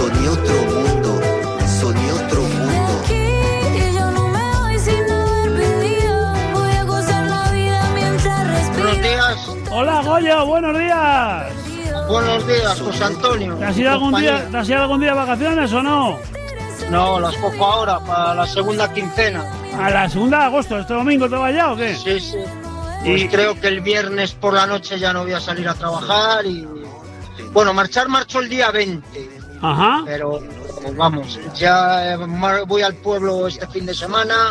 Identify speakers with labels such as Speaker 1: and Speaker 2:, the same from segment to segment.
Speaker 1: soñé otro mundo, soñé otro mundo.
Speaker 2: Buenos días.
Speaker 3: Hola, Goyo, buenos días.
Speaker 2: Buenos días, José Antonio.
Speaker 3: ¿Te has ido algún día de vacaciones o no?
Speaker 2: No, las cojo ahora, para la segunda quincena.
Speaker 3: ¿A la segunda de agosto, este domingo te vas ya o qué?
Speaker 2: Sí. Pues creo que el viernes por la noche ya no voy a salir a trabajar y... Bueno, marcho el día 20.
Speaker 3: Ajá.
Speaker 2: Pero vamos, ya voy al pueblo este fin de semana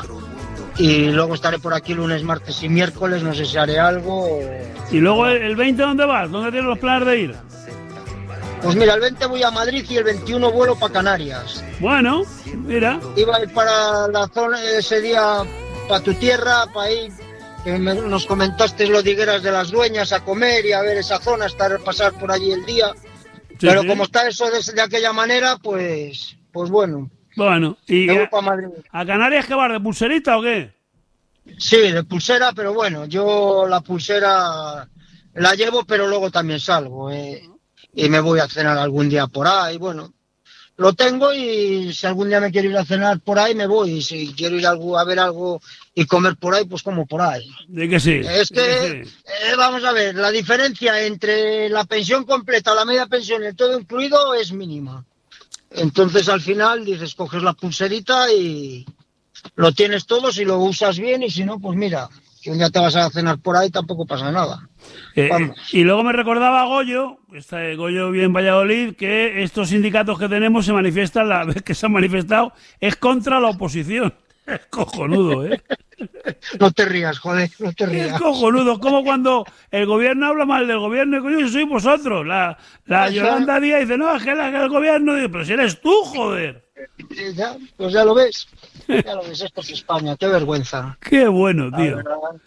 Speaker 2: y luego estaré por aquí lunes, martes y miércoles, no sé si haré algo.
Speaker 3: ¿Y luego el 20 dónde vas? ¿Dónde tienes los planes de ir?
Speaker 2: Pues mira, el 20 voy a Madrid y el 21 vuelo para Canarias.
Speaker 3: Bueno, mira.
Speaker 2: Iba a ir para la zona ese día, para tu tierra, para ir, que nos comentaste lo de Higueras de las Dueñas, a comer y a ver esa zona, pasar por allí el día. Sí, pero sí. Como está eso de aquella manera, pues bueno.
Speaker 3: Bueno, ¿y
Speaker 2: a
Speaker 3: Canarias qué vas, de pulserita o qué?
Speaker 2: Sí, de pulsera, pero bueno, yo la pulsera la llevo, pero luego también salgo, y me voy a cenar algún día por ahí, bueno. Lo tengo y si algún día me quiero ir a cenar por ahí, me voy. Y si quiero ir a ver algo y comer por ahí, pues como por ahí.
Speaker 3: ¿De que sí?
Speaker 2: Es que, vamos a ver, la diferencia entre la pensión completa, la media pensión y el todo incluido es mínima. Entonces, al final, dices, coges la pulserita y lo tienes todo si lo usas bien y si no, pues mira, que un día te vas a cenar por ahí, tampoco pasa nada.
Speaker 3: Y luego me recordaba Goyo, Goyo bien Valladolid, que estos sindicatos que tenemos se manifiestan, la vez que se han manifestado, es contra la oposición. Es cojonudo, ¿eh?
Speaker 2: No te rías, joder, no te rías.
Speaker 3: Es cojonudo, es como cuando el gobierno habla mal del gobierno y coño, sois vosotros. La Yolanda Díaz dice, no, es que el gobierno dice, pero si eres tú, joder.
Speaker 2: Ya, pues ya lo ves. Ya lo ves, esto es España, qué vergüenza.
Speaker 3: Qué bueno, tío.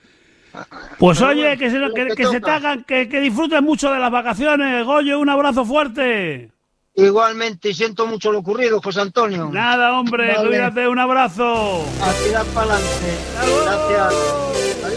Speaker 3: Pues pero oye, bueno, que disfruten mucho de las vacaciones, Goyo, un abrazo fuerte.
Speaker 2: Igualmente, y siento mucho lo ocurrido, José Antonio.
Speaker 3: Nada, hombre, vale. Cuídate, un abrazo.
Speaker 2: A tirar para adelante. Gracias.